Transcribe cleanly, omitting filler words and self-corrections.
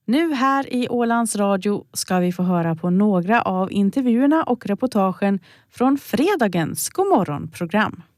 Nu här i Ålands Radio ska vi få höra på några av intervjuerna och reportagen från fredagens Godmorgon-program.